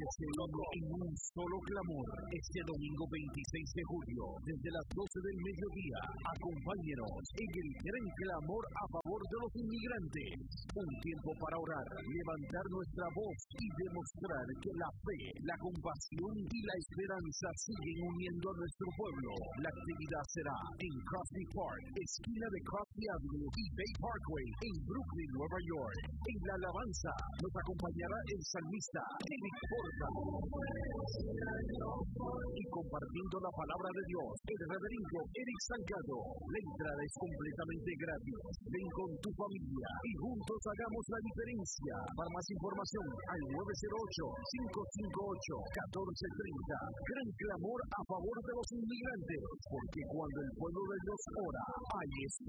que se une en un solo clamor. Este domingo 26 de julio, desde las 12 del mediodía, acompáñenos en el gran clamor a favor de los inmigrantes. Un tiempo para orar, levantar nuestra voz y demostrar que la fe, la compasión y la esperanza siguen uniendo a nuestro pueblo. La actividad será en Crosby Park, esquina de Crosby Avenue y Bay Parkway, en Brooklyn, Nueva York. En la alabanza nos acompañará el salmista Eric Porta. Y compartiendo la palabra de Dios, el reverendo Eric Salgado. La entrada es completamente gratis. Ven con tu familia y juntos hagamos la diferencia. Para más información, al 908-558-1430. Gran clamor a favor de los inmigrantes, porque cuando el pueblo de Dios ora, hay esperanza.